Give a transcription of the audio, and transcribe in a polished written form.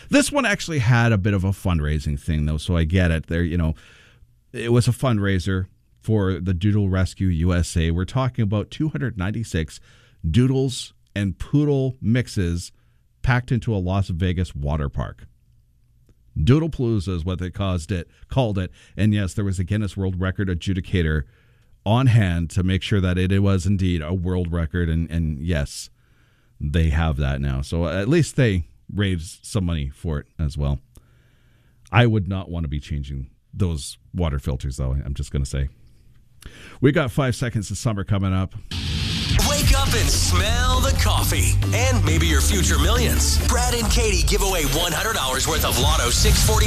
This one actually had a bit of a fundraising thing, though, so I get it. There, it was a fundraiser for the Doodle Rescue USA. We're talking about 296 doodles and poodle mixes packed into a Las Vegas water park. Doodlepalooza is what they called it. And yes, there was a Guinness World Record adjudicator on hand to make sure that it was indeed a world record. And yes, they have that now. So at least they raised some money for it as well. I would not want to be changing those water filters, though. I'm just going to say. We got 5 seconds of summer coming up. Wake up and smell the coffee. And maybe your future millions. Brad and Katie give away $100 worth of Lotto 640